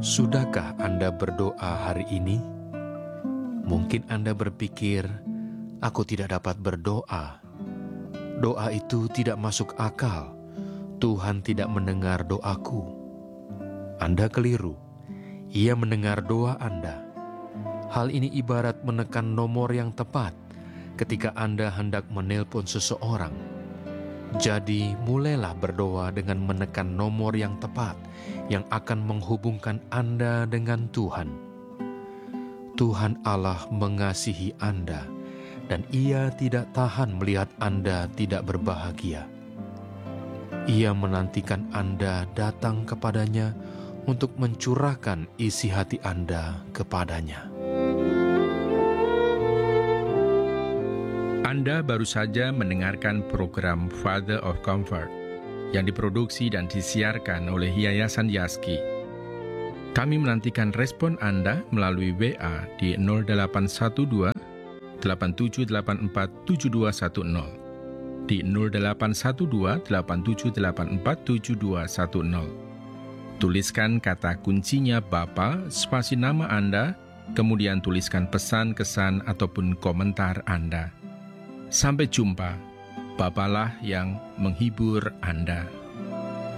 Sudahkah Anda berdoa hari ini? Mungkin Anda berpikir, aku tidak dapat berdoa. Doa itu tidak masuk akal. Tuhan tidak mendengar doaku. Anda keliru. Ia mendengar doa Anda. Hal ini ibarat menekan nomor yang tepat ketika Anda hendak menelpon seseorang. Jadi, mulailah berdoa dengan menekan nomor yang tepat yang akan menghubungkan Anda dengan Tuhan. Tuhan Allah mengasihi Anda, dan Ia tidak tahan melihat Anda tidak berbahagia. Ia menantikan Anda datang kepadanya untuk mencurahkan isi hati Anda kepadanya. Anda baru saja mendengarkan program Father of Comfort yang diproduksi dan disiarkan oleh Yayasan Yaski. Kami menantikan respon Anda melalui WA di 0812 8784 7210, di 0812 8784 7210. Tuliskan kata kuncinya Bapa, spasi nama Anda, kemudian tuliskan pesan, kesan, ataupun komentar Anda. Sampai jumpa, Bapalah yang menghibur Anda.